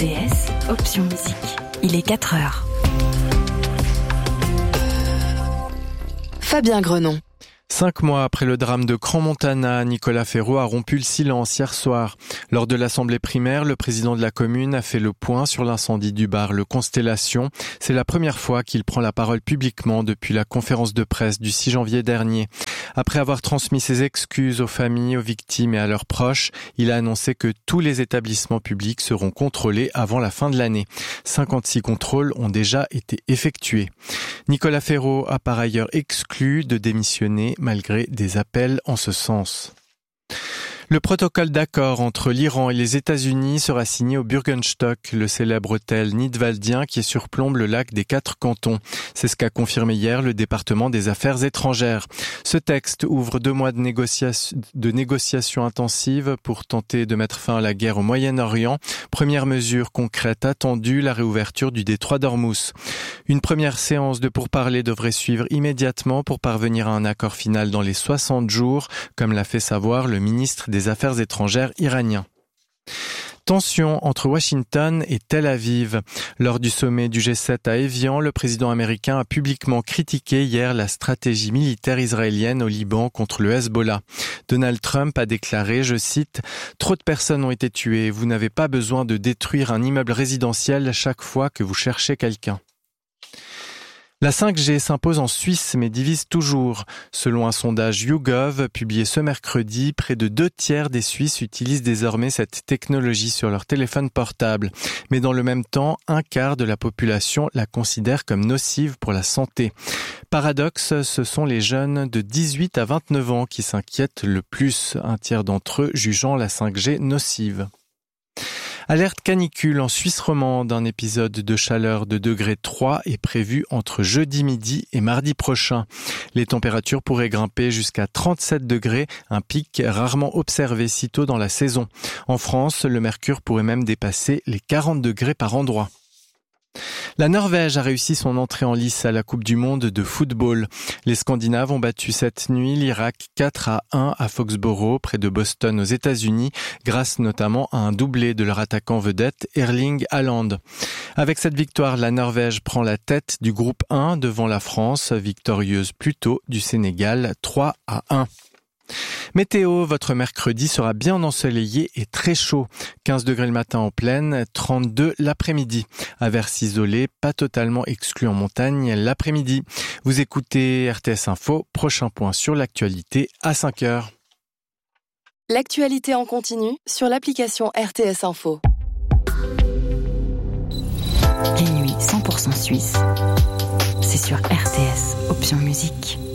RTS, option musique. Il est 4h. Fabien Grenon. 5 mois après le drame de Crans-Montana, Nicolas Ferraud a rompu le silence hier soir. Lors de l'assemblée primaire, le président de la commune a fait le point sur l'incendie du bar Le Constellation. C'est la première fois qu'il prend la parole publiquement depuis la conférence de presse du 6 janvier dernier. Après avoir transmis ses excuses aux familles, aux victimes et à leurs proches, il a annoncé que tous les établissements publics seront contrôlés avant la fin de l'année. 56 contrôles ont déjà été effectués. Nicolas Ferraud a par ailleurs exclu de démissionner malgré des appels en ce sens. Le protocole d'accord entre l'Iran et les États-Unis sera signé au Bürgenstock, le célèbre hôtel nidwaldien qui surplombe le lac des 4 cantons. C'est ce qu'a confirmé hier le département des Affaires étrangères. Ce texte ouvre 2 mois de négociations intensives pour tenter de mettre fin à la guerre au Moyen-Orient. Première mesure concrète attendue, la réouverture du détroit d'Ormuz. Une première séance de pourparlers devrait suivre immédiatement pour parvenir à un accord final dans les 60 jours, comme l'a fait savoir le ministre des Affaires étrangères iranien. Tension entre Washington et Tel Aviv. Lors du sommet du G7 à Évian, le président américain a publiquement critiqué hier la stratégie militaire israélienne au Liban contre le Hezbollah. Donald Trump a déclaré, je cite, « Trop de personnes ont été tuées. Vous n'avez pas besoin de détruire un immeuble résidentiel chaque fois que vous cherchez quelqu'un. » La 5G s'impose en Suisse mais divise toujours. Selon un sondage YouGov publié ce mercredi, près de 2/3 des Suisses utilisent désormais cette technologie sur leur téléphone portable. Mais dans le même temps, 1/4 de la population la considère comme nocive pour la santé. Paradoxe, ce sont les jeunes de 18 à 29 ans qui s'inquiètent le plus, 1/3 d'entre eux jugeant la 5G nocive. Alerte canicule en Suisse romande. Un épisode de chaleur de degré 3 est prévu entre jeudi midi et mardi prochain. Les températures pourraient grimper jusqu'à 37 degrés, un pic rarement observé si tôt dans la saison. En France, le mercure pourrait même dépasser les 40 degrés par endroit. La Norvège a réussi son entrée en lice à la Coupe du Monde de football. Les Scandinaves ont battu cette nuit l'Irak 4-1 à Foxborough, près de Boston aux États-Unis, grâce notamment à un doublé de leur attaquant vedette Erling Haaland. Avec cette victoire, la Norvège prend la tête du groupe 1 devant la France, victorieuse plus tôt du Sénégal 3-1. Météo, votre mercredi sera bien ensoleillé et très chaud. 15 degrés le matin en plaine, 32 l'après-midi. Averses isolées, pas totalement exclues en montagne l'après-midi. Vous écoutez RTS Info, prochain point sur l'actualité à 5h. L'actualité en continu sur l'application RTS Info. Les nuits 100% suisses, c'est sur RTS, option musique.